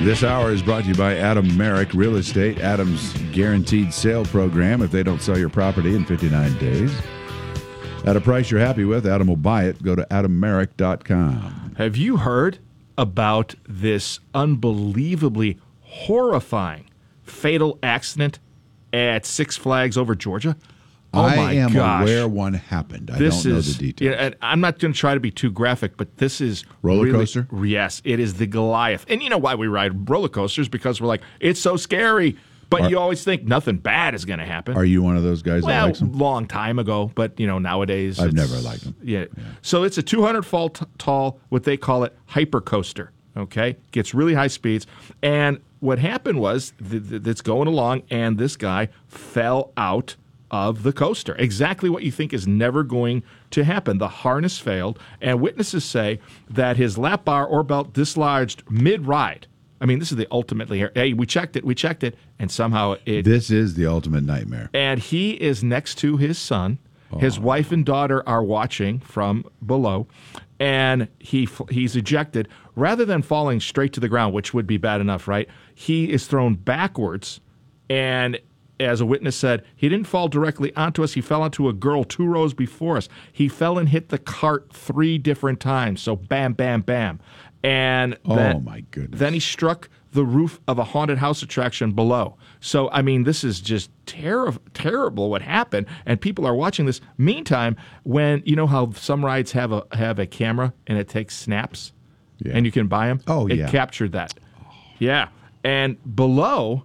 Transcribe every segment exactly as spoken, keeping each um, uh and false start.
This hour is brought to you by Adam Merrick Real Estate, Adam's guaranteed sale program. If they don't sell your property in fifty-nine days at a price you're happy with, Adam will buy it. Go to adam merrick dot com. Have you heard about this unbelievably horrifying fatal accident at Six Flags over Georgia? Oh I my am gosh. aware one happened. I This don't know is, the details. Yeah, and I'm not going to try to be too graphic, but this is Roller really- coaster? Yes, it is the Goliath. And you know why we ride roller coasters? Because we're like, it's so scary. But Are- you always think nothing bad is going to happen. Are you one of those guys that well, likes them? long time ago, but you know nowadays I've it's- never liked them. Yeah. So it's a two hundred foot t- tall, what they call it, hyper coaster. Okay, gets really high speeds, and what happened was th- th- it's going along, and this guy fell out of the coaster. Exactly what you think is never going to happen. The harness failed, and witnesses say that his lap bar or belt dislodged mid-ride. I mean, this is the ultimately. Hey, we checked it, we checked it, and somehow it. This is the ultimate nightmare. And he is next to his son. His wife and daughter are watching from below, and he he's ejected. Rather than falling straight to the ground, which would be bad enough, right? He is thrown backwards, and as a witness said, he didn't fall directly onto us. He fell onto a girl two rows before us. He fell and hit the cart three different times. So bam, bam, bam. And Oh, then, my goodness. Then he struck the roof of a haunted house attraction below. So, I mean, this is just ter- terrible what happened, and people are watching this. Meantime, when, you know how some rides have a have a camera and it takes snaps, Yeah. and you can buy them? Oh, it yeah. captured that. Yeah. And below,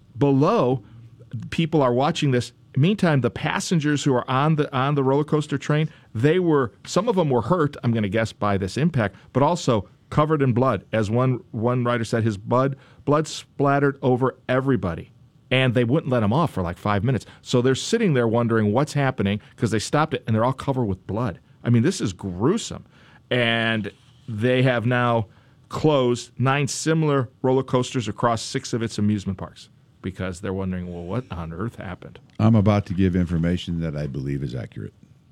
below, people are watching this. Meantime, the passengers who are on the on the roller coaster train, they were, some of them were hurt, I'm going to guess, by this impact, but also covered in blood. As one one writer said, his blood blood splattered over everybody. And they wouldn't let him off for like five minutes. So they're sitting there wondering what's happening because they stopped it, and they're all covered with blood. I mean, this is gruesome. And they have now closed nine similar roller coasters across six of its amusement parks because they're wondering, well, what on earth happened? I'm about to give information that I believe is accurate.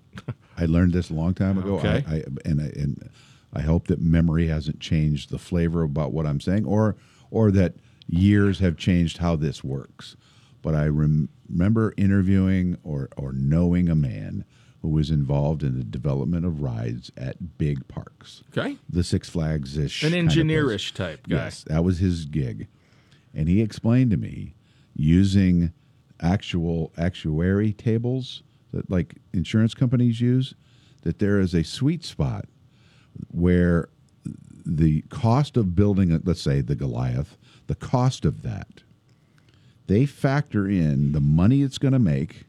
I learned this a long time ago, Okay. I, I, and, I, and I hope that memory hasn't changed the flavor about what I'm saying, or or that years have changed how this works. But I rem- remember interviewing or, or knowing a man who was involved in the development of rides at big parks. Okay. The Six Flags-ish. An kind of engineerish place. type guy. Yes, that was his gig. And he explained to me, using actual actuary tables that like insurance companies use, that there is a sweet spot where the cost of building, a, let's say the Goliath, the cost of that, they factor in the money it's going to make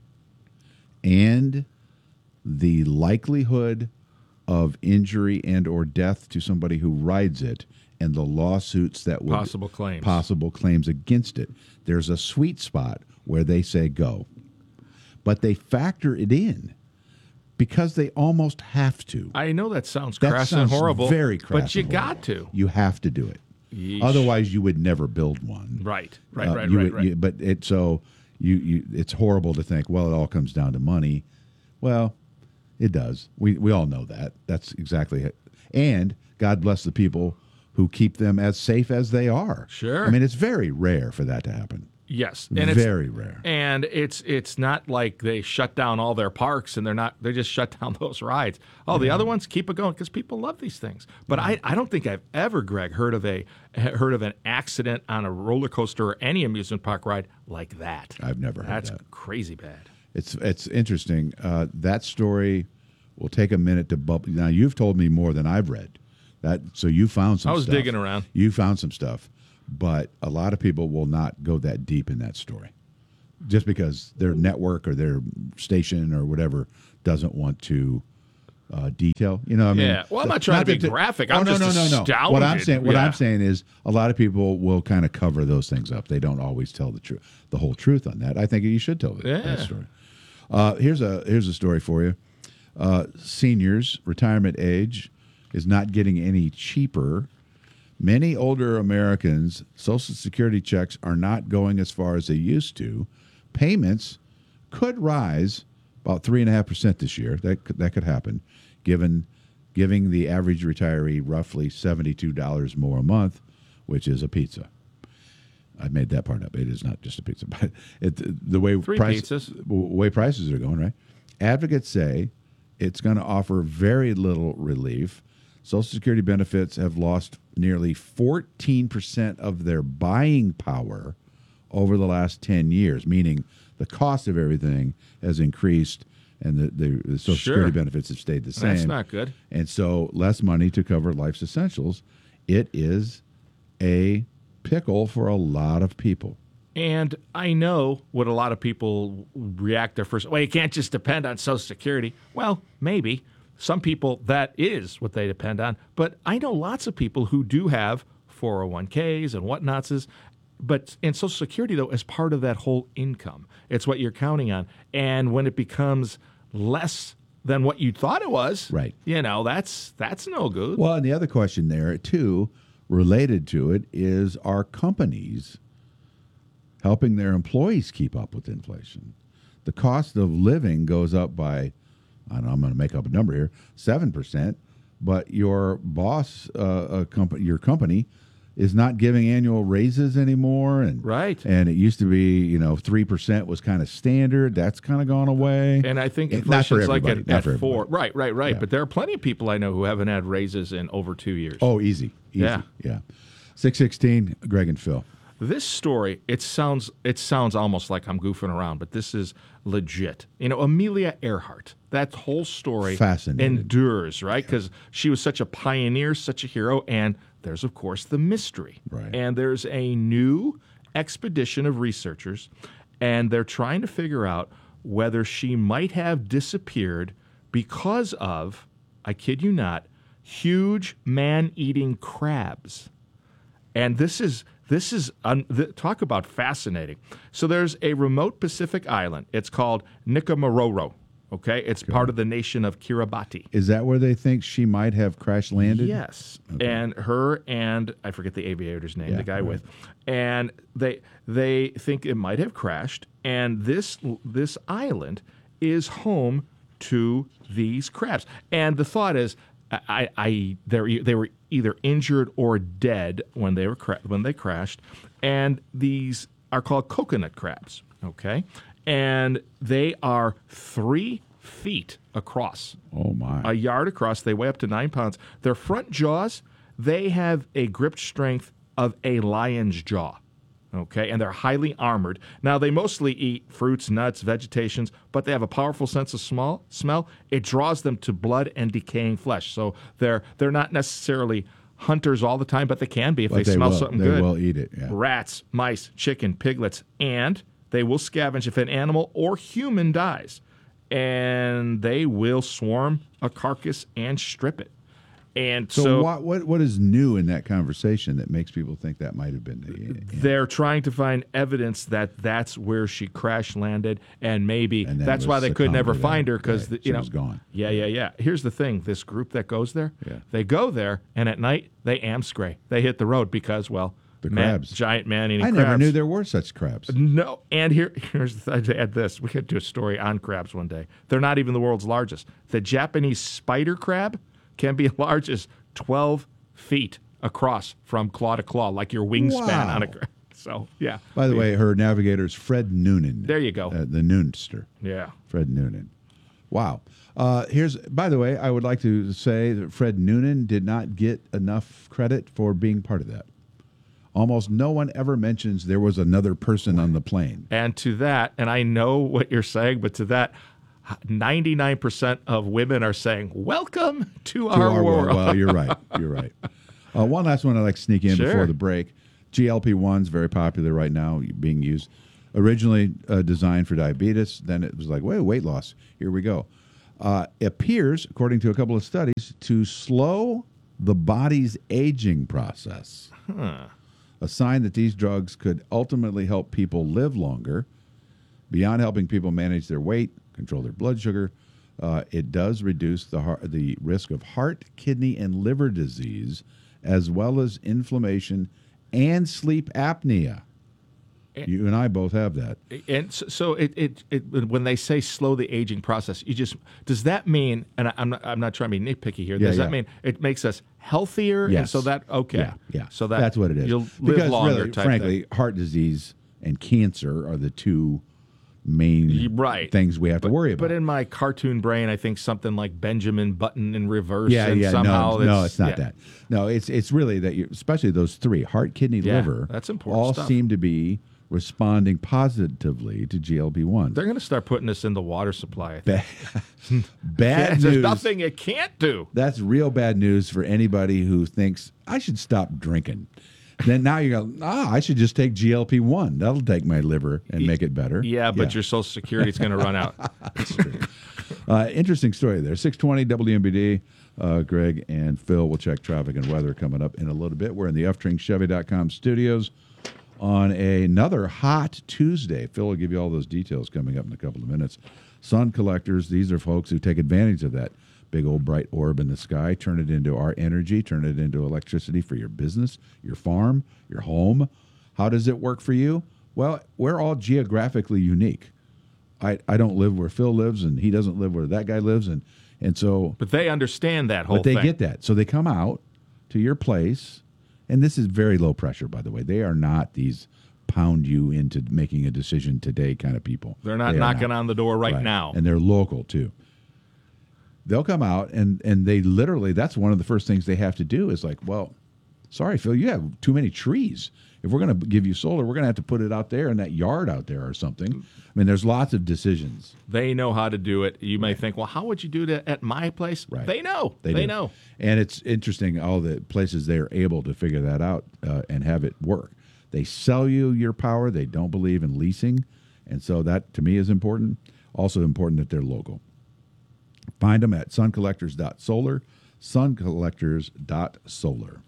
and the likelihood of injury and or death to somebody who rides it and the lawsuits that would Possible claims. possible claims against it. There's a sweet spot where they say go. But they factor it in because they almost have to. I know that sounds That crass sounds and horrible, very crass but you and got horrible. to. You have to do it. Yeesh. Otherwise, you would never build one. Right, right, Uh, right, you right, would- right. you- but it so you, you it's horrible to think, well, it all comes down to money. Well, it does. We we all know that. That's exactly it. And God bless the people who keep them as safe as they are. Sure. I mean, it's very rare for that to happen. Yes, and it's Very rare. And it's it's not like they shut down all their parks and they're not they just shut down those rides. Oh, the other ones keep it going because people love these things. But I, I don't think I've ever, Greg, heard of a heard of an accident on a roller coaster or any amusement park ride like that. I've never heard That's that. crazy bad. It's it's interesting. Uh, that story will take a minute to bump. Now you've told me more than I've read. That so you found some. I was stuff. digging around. You found some stuff, but a lot of people will not go that deep in that story, just because their network or their station or whatever doesn't want to uh, detail. You know, what I mean, Yeah. Well, I'm not trying to be that- graphic. Oh, I'm no, just no, no, no. What I'm astounded. saying, what Yeah. I'm saying is, a lot of people will kind of cover those things up. They don't always tell the truth, the whole truth on that. I think you should tell the, Yeah. that story. Uh, here's a here's a story for you. Uh, seniors retirement age is not getting any cheaper. Many older Americans' Social Security checks are not going as far as they used to. Payments could rise about three and a half percent this year. That could, that could happen, given giving the average retiree roughly seventy-two dollars more a month, which is a pizza. I made that part up. It is not just a pizza, but it, the way Three price, pizzas. the way prices are going, right? Advocates say it's going to offer very little relief. Social Security benefits have lost nearly fourteen percent of their buying power over the last ten years, meaning the cost of everything has increased and the, the, the Social Sure. Security benefits have stayed the same. That's not good. And so less money to cover life's essentials. It is a pickle for a lot of people. And I know what a lot of people react their first. Well, you can't just depend on Social Security. Well, maybe. Some people, that is what they depend on. But I know lots of people who do have four oh one k's and whatnots. But in Social Security, though, as part of that whole income, it's what you're counting on. And when it becomes less than what you thought it was, Right. you know, that's that's no good. Well, and the other question there, too, related to it, is are companies helping their employees keep up with inflation? The cost of living goes up by, I don't know, I'm going to make up a number here, seven percent, but your boss, uh, a company, your company, is not giving annual raises anymore. And, Right. And it used to be, you know, three percent was kind of standard. That's kind of gone away. And I think It- not for inflation's like everybody, at, not at for four. everybody. Right, right, right. Yeah. But there are plenty of people I know who haven't had raises in over two years. Oh, easy. Easy. Yeah. Yeah. six sixteen, Greg and Phil. This story, it sounds it sounds almost like I'm goofing around, but this is legit. You know, Amelia Earhart, that whole story Fascinating. endures, right? Because she was such a pioneer, such a hero, and there's, of course, the mystery. Right. And there's a new expedition of researchers, and they're trying to figure out whether she might have disappeared because of, I kid you not, huge man-eating crabs. And this is this is um, th- talk about fascinating. So there's a remote Pacific island. It's called Nikumaroro. Okay, it's part of the nation of Kiribati. Is that where they think she might have crash landed? Yes, and her and I forget the aviator's name, Yeah, the guy right. with, and they they think it might have crashed. And this this island is home to these crabs. And the thought is, I, I they they were either injured or dead when they were cra- when they crashed, and these are called coconut crabs. Okay, and they are three feet across, Oh, my. a yard across. They weigh up to nine pounds. Their front jaws, they have a grip strength of a lion's jaw. Okay, and they're highly armored. Now, they mostly eat fruits, nuts, vegetations, but they have a powerful sense of small, smell. It draws them to blood and decaying flesh. So they're they're not necessarily hunters all the time, but they can be if But they, smell will, something they good. will eat it, yeah. Rats, mice, chicken, piglets, and they will scavenge if an animal or human dies. And they will swarm a carcass and strip it. And So, so, what, what what is new in that conversation that makes people think that might have been the, they're trying to find evidence that that's where she crash landed, and maybe And then that's why was they could succumbed never to find that. her because Right. you She know was gone. Yeah, yeah, yeah. Here's the thing: this group that goes there, Yeah. they go there, and at night they amscray. They hit the road because, well, The man- crabs. giant man-eating I crabs. never knew there were such crabs. No, and here, here's the, I'd add this. We could do a story on crabs one day. They're not even the world's largest. The Japanese spider crab can be as large as twelve feet across from claw to claw, like your wingspan Wow. on a crab. So, yeah. By the way, her navigator is Fred Noonan. There you go. Uh, the Noonster. Yeah. Fred Noonan. Wow. Uh, here's, by the way, I would like to say that Fred Noonan did not get enough credit for being part of that. Almost no one ever mentions there was another person on the plane. And to that, and I know what you're saying, but to that, ninety-nine percent of women are saying, welcome to, To our, world. Well, you're right. You're right. Uh, one last one I'd like to sneak in Sure. before the break. G L P one's very popular right now, being used. Originally uh, designed for diabetes, then it was like, wait, weight loss. Here we go. Uh, appears, according to a couple of studies, to slow the body's aging process. A sign that these drugs could ultimately help people live longer. Beyond helping people manage their weight, control their blood sugar, uh, it does reduce the heart, the risk of heart, kidney, and liver disease, as well as inflammation and sleep apnea. You and I both have that. And so, so it, it, it when they say slow the aging process, you just does that mean? And I, I'm not I'm not trying to be nitpicky here. Yeah, does yeah. that mean it makes us healthier? Yes. And so that okay. Yeah, yeah. So that that's what it is. You'll live because longer. really, type frankly, thing. heart disease and cancer are the two main right. things we have but, to worry about. But in my cartoon brain, I think something like Benjamin Button in reverse. Yeah, and yeah. somehow No, no, it's, it's not yeah. that. No, it's it's really that you, especially those three, heart, kidney, Yeah, liver, that's important all stuff. seem to be responding positively to G L P one. They're going to start putting this in the water supply. I think. Bad, bad There's news. nothing it can't do. That's real bad news for anybody who thinks I should stop drinking. Then now you go, ah, I should just take G L P one. That'll take my liver and make it better. Yeah, but your Social Security is going to run out. That's true. Uh, interesting story there. six twenty W M B D. Uh, Greg and Phil will check traffic and weather coming up in a little bit. We're in the F Tring Chevy dot com studios on a, another hot Tuesday. Phil will give you all those details coming up in a couple of minutes. Sun collectors, these are folks who take advantage of that big old bright orb in the sky, turn it into our energy, turn it into electricity for your business, your farm, your home. How does it work for you? Well, we're all geographically unique. I, I don't live where Phil lives, and he doesn't live where that guy lives, and and so. But they understand that whole But they thing. get that, so they come out to your place, and this is very low pressure, by the way. They are not these pound you into making a decision today kind of people. They're not They are knocking not. on the door right, Right. now. And they're local too. They'll come out and and they literally, that's one of the first things they have to do is like, well, sorry, Phil, you have too many trees. If we're going to give you solar, we're going to have to put it out there in that yard out there or something. I mean, there's lots of decisions. They know how to do it. You may think, well, how would you do that at my place? Right. They know. They, They, do. know. And it's interesting all the places they're able to figure that out uh, and have it work. They sell you your power. They don't believe in leasing. And so that, to me, is important. Also important that they're local. Find them at sun collectors dot solar, sun collectors dot solar.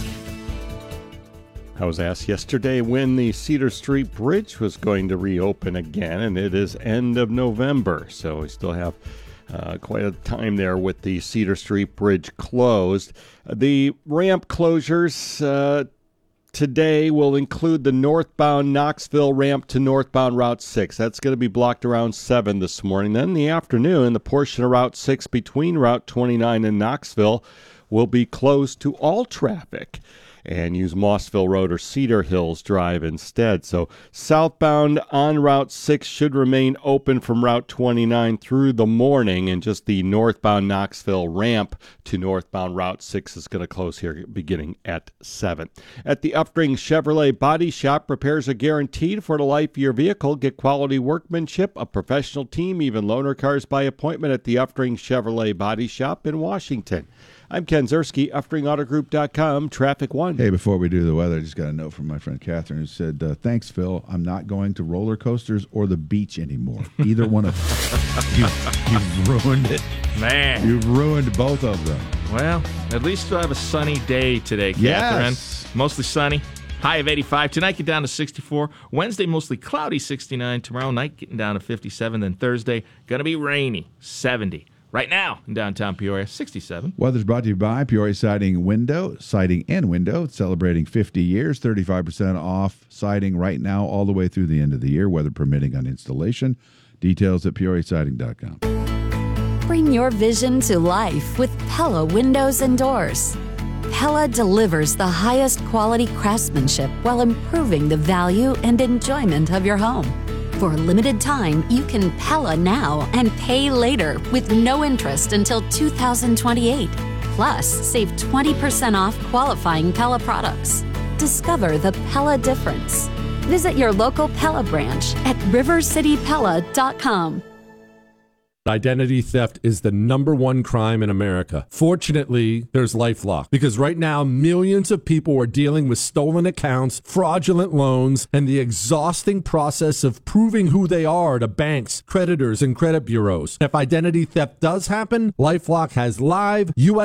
I was asked yesterday when the Cedar Street Bridge was going to reopen again, and it is end of November, so we still have uh, quite a time there with the Cedar Street Bridge closed. The ramp closures uh, today will include the northbound Knoxville ramp to northbound Route six. That's going to be blocked around seven this morning. Then in the afternoon, the portion of Route six between Route twenty-nine and Knoxville will be closed to all traffic, and use Mossville Road or Cedar Hills Drive instead. So southbound on Route six should remain open from Route twenty-nine through the morning, and just the northbound Knoxville ramp to northbound Route six is going to close here beginning at seven. At the Upstring Chevrolet Body Shop, repairs are guaranteed for the life of your vehicle. Get quality workmanship, a professional team, even loaner cars by appointment at the Upstring Chevrolet Body Shop in Washington. I'm Ken Zerski, Upstring Auto Group dot com, Traffic One. Hey, before we do the weather, I just got a note from my friend Catherine who said, uh, thanks, Phil. I'm not going to roller coasters or the beach anymore. Either one of them. You've, you've ruined it. Man. You've ruined both of them. Well, at least we'll have a sunny day today, Catherine. Yes. Mostly sunny. High of eighty-five. Tonight, get down to sixty-four. Wednesday, mostly cloudy, sixty-nine. Tomorrow night, getting down to fifty-seven. Then Thursday, going to be rainy, seventy. Right now, in downtown Peoria, sixty-seven. Weather's brought to you by Peoria Siding Window, Siding and Window. It's celebrating fifty years, thirty-five percent off siding right now all the way through the end of the year, weather permitting on installation. Details at peoria siding dot com. Bring your vision to life with Pella Windows and Doors. Pella delivers the highest quality craftsmanship while improving the value and enjoyment of your home. For a limited time, you can Pella now and pay later with no interest until two thousand twenty-eight. Plus, save twenty percent off qualifying Pella products. Discover the Pella difference. Visit your local Pella branch at river city pella dot com. Identity theft is the number one crime in America. Fortunately, there's LifeLock, because right now millions of people are dealing with stolen accounts, fraudulent loans, and the exhausting process of proving who they are to banks, creditors, and credit bureaus. If identity theft does happen, LifeLock has live U S